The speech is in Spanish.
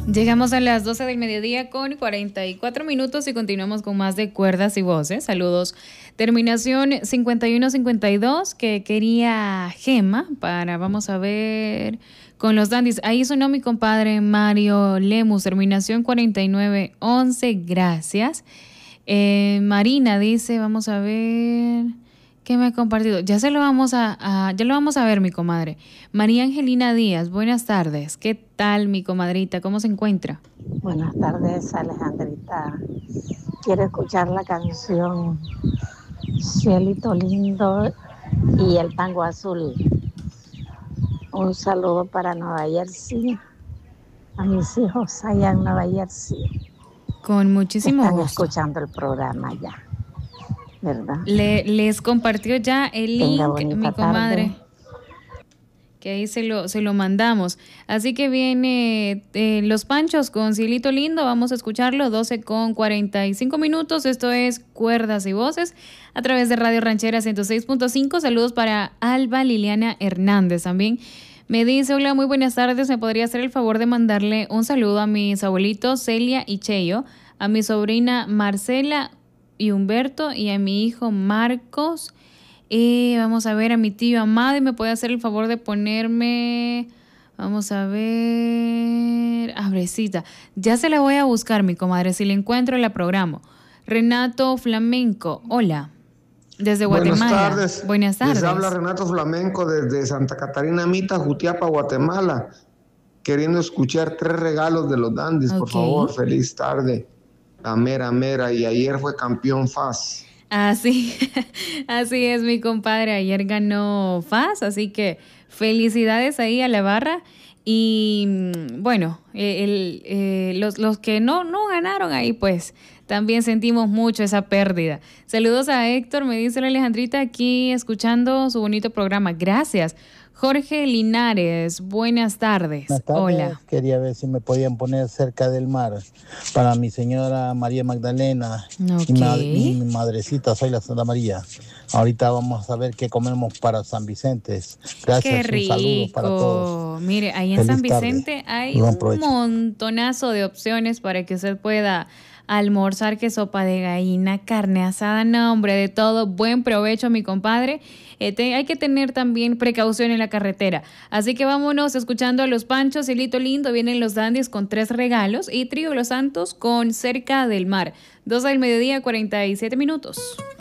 Llegamos a las 12 del mediodía con 44 minutos y continuamos con más de Cuerdas y Voces. Saludos. Terminación 5152 que quería Gema para, vamos a ver, con los dandies. Ahí sonó mi compadre Mario Lemus, terminación 4911, gracias. Marina dice, vamos a ver... ¿Qué me ha compartido? Ya lo vamos a ver, mi comadre. María Angelina Díaz, buenas tardes. ¿Qué tal, mi comadrita? ¿Cómo se encuentra? Buenas tardes, Alejandrita. Quiero escuchar la canción Cielito Lindo y el Tango Azul. Un saludo para Nueva Jersey, a mis hijos allá en Nueva Jersey. Con muchísimo Están gusto. escuchando el programa ya, ¿verdad? Les compartió ya el link, mi comadre, tarde. que ahí se lo mandamos. Así que viene Los Panchos con Cielito Lindo, vamos a escucharlo, 12:45 minutos. Esto es Cuerdas y Voces a través de Radio Ranchera 106.5. Saludos para Alba Liliana Hernández también. Me dice, hola, muy buenas tardes, ¿me podría hacer el favor de mandarle un saludo a mis abuelitos Celia y Cheyo, a mi sobrina Marcela y Humberto y a mi hijo Marcos? Vamos a ver, a mi tío Amado, y me puede hacer el favor de ponerme, vamos a ver, Abrecita. Ya se la voy a buscar, mi comadre, si la encuentro la programo. Renato Flamenco, hola, desde Guatemala. Buenas tardes. Les habla Renato Flamenco desde Santa Catarina Mita, Jutiapa, Guatemala, queriendo escuchar 3 regalos de los dandies, por favor. Feliz tarde. La mera, y ayer fue campeón FAS. Así es, mi compadre, ayer ganó FAS, así que felicidades ahí a la barra. Y bueno, los que no ganaron ahí, pues también sentimos mucho esa pérdida. Saludos a Héctor, me dice la Alejandrita, aquí escuchando su bonito programa. Gracias. Jorge Linares, buenas tardes. Buenas tardes. Hola. Quería ver si me podían poner Cerca del Mar para mi señora María Magdalena y mi madrecita, soy la Santa María. Ahorita vamos a ver qué comemos para San Vicente. Gracias, qué rico. Un saludo para todos. Mire, ahí en Feliz San Vicente tarde. hay un montonazo de opciones para que usted pueda almorzar, que sopa de gallina, carne asada, no, hombre, de todo. Buen provecho, mi compadre. Hay que tener también precaución en la carretera. Así que vámonos escuchando a Los Panchos, Cielito Lindo, vienen los dandies con 3 regalos y Trío Los Santos con Cerca del Mar. 2 del mediodía, 47 minutos.